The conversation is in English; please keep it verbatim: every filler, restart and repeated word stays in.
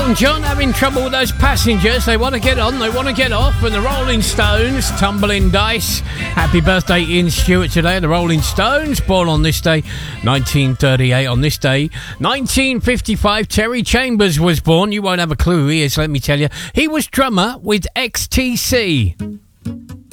Elton John having trouble with those passengers. They want to get on, they want to get off. And the Rolling Stones, Tumbling Dice. Happy birthday, Ian Stewart, today. The Rolling Stones, born on this day, nineteen thirty-eight. On this day, nineteen fifty-five, Terry Chambers was born. You won't have a clue who he is, let me tell you. He was drummer with X T C.